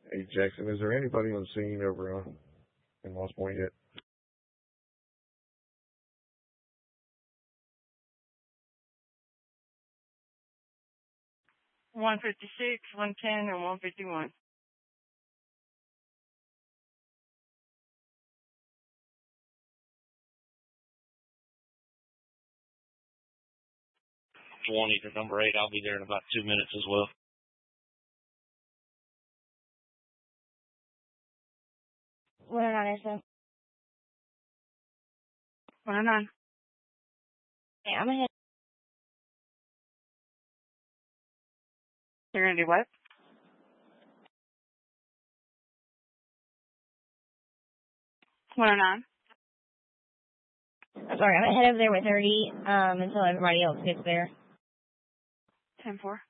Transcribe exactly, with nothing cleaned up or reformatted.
Hey, Jackson, is there anybody on scene over uh, in Lost Point yet? one fifty-six, one ten, and one fifty-one. twenty to number eight. I'll be there in about two minutes as well. one oh nine, S M. one oh nine. Yeah, I'm ahead. You're going to do what? one oh nine. I'm sorry, I'm gonna head over there with thirty um, until everybody else gets there. ten four.